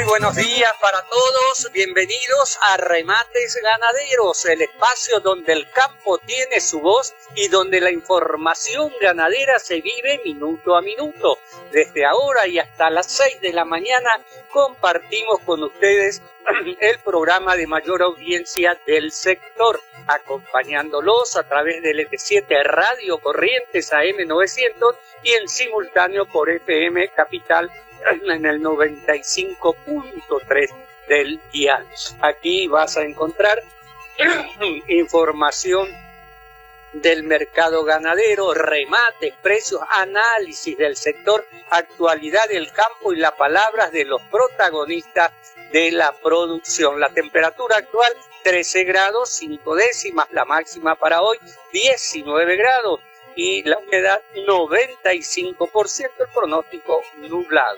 Muy buenos días para todos, bienvenidos a Remates Ganaderos, el espacio donde el campo tiene su voz y donde la información ganadera se vive minuto a minuto. Desde ahora y hasta las 6 de la mañana compartimos con ustedes el programa de mayor audiencia del sector, acompañándolos a través del ET7 Radio Corrientes AM 900 y en simultáneo por FM Capital en el 95.3 del dial. Aquí vas a encontrar información del mercado ganadero, remates, precios, análisis del sector, actualidad del campo y las palabras de los protagonistas de la producción. La temperatura actual 13 grados 5 décimas, la máxima para hoy 19 grados y la humedad 95%, el pronóstico nublado.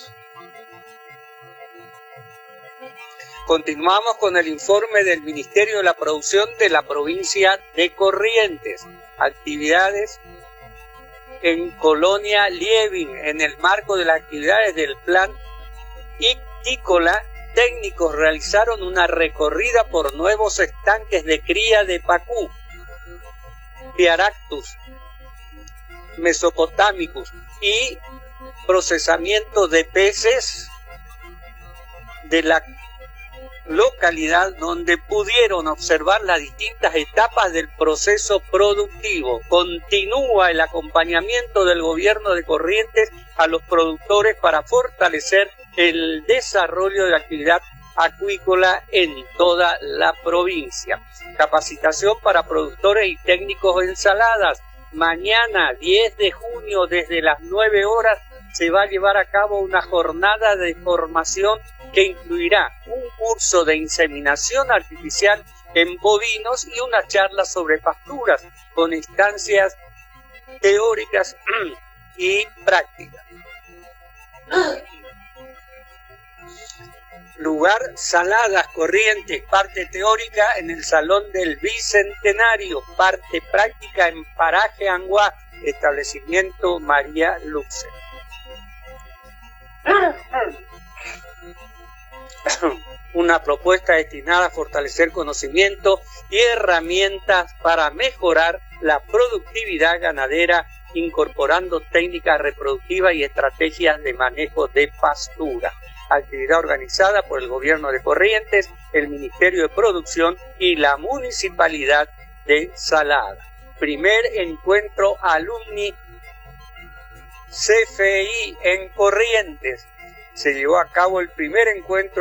Continuamos con el informe del Ministerio de la Producción de la provincia de Corrientes. Actividades en Colonia Liebing. En el marco de las actividades del plan Ictícola, técnicos realizaron una recorrida por nuevos estanques de cría de pacú, Piaractus, Mesopotamicus y procesamiento de peces de la localidad, donde pudieron observar las distintas etapas del proceso productivo. Continúa el acompañamiento del gobierno de Corrientes a los productores para fortalecer el desarrollo de la actividad acuícola en toda la provincia. Capacitación para productores y técnicos de ensaladas. Mañana 10 de junio desde las 9 horas se va a llevar a cabo una jornada de formación que incluirá un curso de inseminación artificial en bovinos y una charla sobre pasturas con instancias teóricas y prácticas. Lugar Saladas Corrientes, parte teórica en el Salón del Bicentenario, parte práctica en Paraje Anguá, establecimiento María Luxe. Una propuesta destinada a fortalecer conocimiento y herramientas para mejorar la productividad ganadera, incorporando técnicas reproductivas y estrategias de manejo de pastura. Actividad organizada por el Gobierno de Corrientes, el Ministerio de Producción y la Municipalidad de Salada. Primer encuentro alumni CFI en Corrientes. Se llevó a cabo el primer encuentro